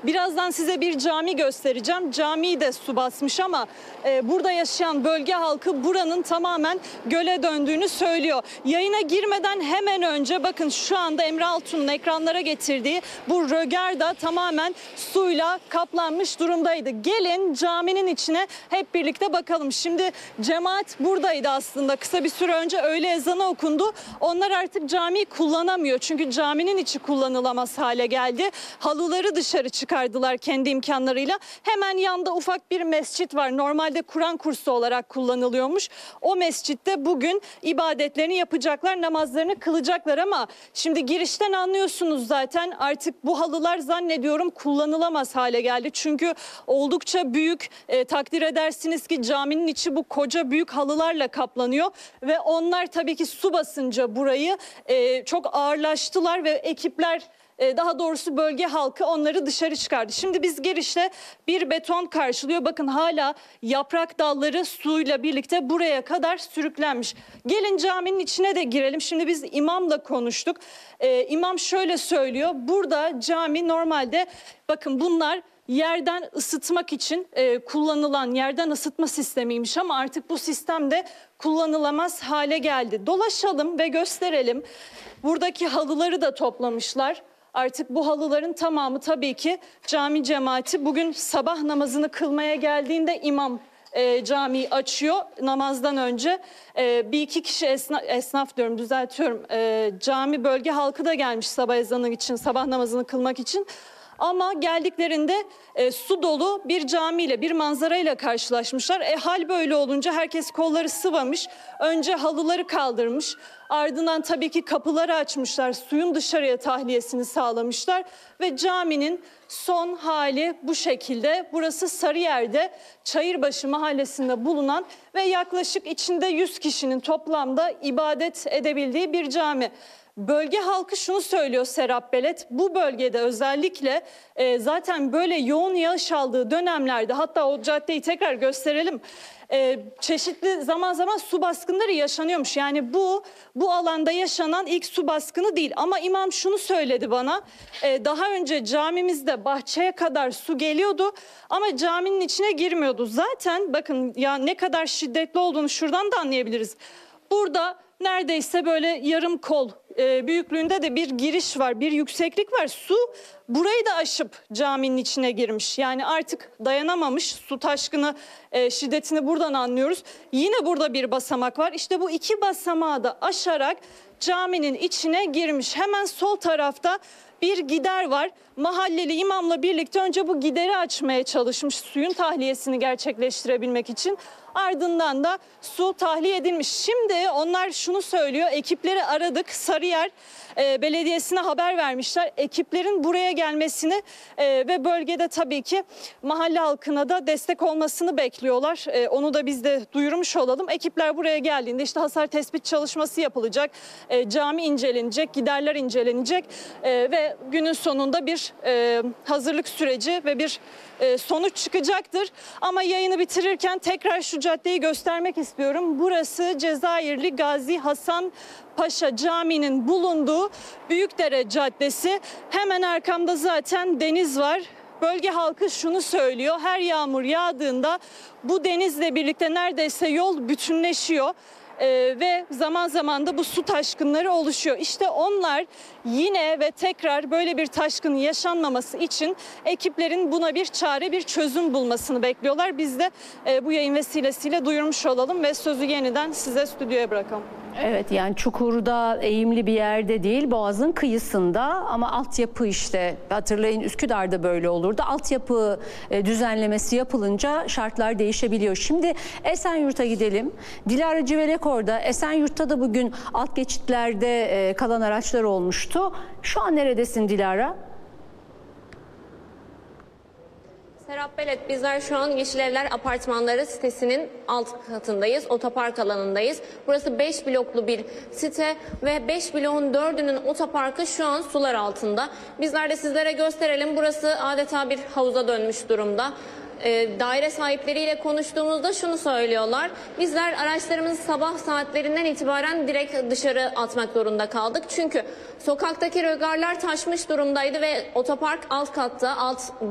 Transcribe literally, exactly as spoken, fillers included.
Birazdan size bir cami göstereceğim. Camiyi de su basmış ama e, burada yaşayan bölge halkı buranın tamamen göle döndüğünü söylüyor. Yayına girmeden hemen önce bakın şu anda Emre Altun'un ekranlara getirdiği bu röger da tamamen suyla kaplanmış durumdaydı. Gelin caminin içine hep birlikte bakalım. Şimdi cemaat buradaydı aslında. Kısa bir süre önce öğle ezanı okundu. Onlar artık camiyi kullanamıyor. Çünkü caminin içi kullanılamaz hale geldi. Halıları dışarı çıkardılar kendi imkanlarıyla. Hemen yanda ufak bir mescit var. Normalde Kur'an kursu olarak kullanılıyormuş. O mescitte bugün ibadetlerini yapacaklar, namazlarını kılacaklar ama şimdi girişten anlıyorsunuz zaten artık bu halılar zannediyorum kullanılamaz hale geldi. Çünkü oldukça büyük, e, takdir edersiniz ki caminin içi bu koca büyük halılarla kaplanıyor ve onlar tabii ki su basınca burayı e, çok ağırlaştılar ve ekipler, daha doğrusu bölge halkı onları dışarı çıkardı. Şimdi biz girişte bir beton karşılıyor. Bakın hala yaprak dalları suyla birlikte buraya kadar sürüklenmiş. Gelin caminin içine de girelim. Şimdi biz imamla konuştuk. Ee, imam şöyle söylüyor. Burada cami normalde bakın bunlar yerden ısıtmak için e, kullanılan yerden ısıtma sistemiymiş ama artık bu sistem de kullanılamaz hale geldi. Dolaşalım ve gösterelim. Buradaki halıları da toplamışlar. Artık bu halıların tamamı tabii ki cami cemaati bugün sabah namazını kılmaya geldiğinde imam e, camiyi açıyor namazdan önce. E, bir iki kişi esnaf, esnaf diyorum düzeltiyorum e, cami bölge halkı da gelmiş sabah ezanı için, sabah namazını kılmak için. Ama geldiklerinde e, su dolu bir camiyle, bir manzarayla karşılaşmışlar. E, hal böyle olunca herkes kolları sıvamış. Önce halıları kaldırmış. Ardından tabii ki kapıları açmışlar. Suyun dışarıya tahliyesini sağlamışlar. Ve caminin son hali bu şekilde. Burası Sarıyer'de Çayırbaşı mahallesinde bulunan ve yaklaşık içinde yüz kişinin toplamda ibadet edebildiği bir cami. Bölge halkı şunu söylüyor Serap Belet, bu bölgede özellikle e, zaten böyle yoğun yağış aldığı dönemlerde, hatta o caddeyi tekrar gösterelim, e, çeşitli zaman zaman su baskınları yaşanıyormuş. Yani bu bu alanda yaşanan ilk su baskını değil ama imam şunu söyledi bana, e, daha önce camimizde bahçeye kadar su geliyordu ama caminin içine girmiyordu. Zaten bakın ya ne kadar şiddetli olduğunu şuradan da anlayabiliriz. Burada neredeyse böyle yarım kol e, büyüklüğünde de bir giriş var, bir yükseklik var. Su burayı da aşıp caminin içine girmiş. Yani artık dayanamamış, su taşkını e, şiddetini buradan anlıyoruz. Yine burada bir basamak var. İşte bu iki basamağı da aşarak caminin içine girmiş. Hemen sol tarafta bir gider var. Mahalleli imamla birlikte önce bu gideri açmaya çalışmış suyun tahliyesini gerçekleştirebilmek için. Ardından da su tahliye edilmiş. Şimdi onlar şunu söylüyor, ekipleri aradık, Sarıyer e, Belediyesi'ne haber vermişler. Ekiplerin buraya gelmesini e, ve bölgede tabii ki mahalle halkına da destek olmasını bekliyorlar. E, onu da biz de duyurmuş olalım. Ekipler buraya geldiğinde işte hasar tespit çalışması yapılacak, e, cami incelenecek, giderler incelenecek e, ve günün sonunda bir e, hazırlık süreci ve bir e, sonuç çıkacaktır. Ama yayını bitirirken tekrar şu caddeyi göstermek istiyorum. Burası Cezayirli Gazi Hasan Paşa Camii'nin bulunduğu Büyükdere Caddesi. Hemen arkamda zaten deniz var. Bölge halkı şunu söylüyor. Her yağmur yağdığında bu denizle birlikte neredeyse yol bütünleşiyor. Ee, ve zaman zaman da bu su taşkınları oluşuyor. İşte onlar yine ve tekrar böyle bir taşkın yaşanmaması için ekiplerin buna bir çare, bir çözüm bulmasını bekliyorlar. Biz de e, bu yayın vesilesiyle duyurmuş olalım ve sözü yeniden size stüdyoya bırakalım. Evet, yani çukurda, eğimli bir yerde değil, Boğaz'ın kıyısında ama altyapı işte hatırlayın Üsküdar'da böyle olurdu. Altyapı e, düzenlemesi yapılınca şartlar değişebiliyor. Şimdi Esenyurt'a gidelim. Dilara Civelek orada. Esenyurt'ta da bugün alt geçitlerde e, kalan araçlar olmuştu. Şu an neredesin Dilara? Serap Belet, bizler şu an Yeşil Evler Apartmanları sitesinin alt katındayız, otopark alanındayız. Burası beş bloklu bir site ve beş bloğun dördünün otoparkı şu an sular altında. Bizler de sizlere gösterelim, burası adeta bir havuza dönmüş durumda. E, daire sahipleriyle konuştuğumuzda şunu söylüyorlar. Bizler araçlarımızı sabah saatlerinden itibaren direkt dışarı atmak zorunda kaldık. Çünkü sokaktaki rögarlar taşmış durumdaydı ve otopark alt katta, alt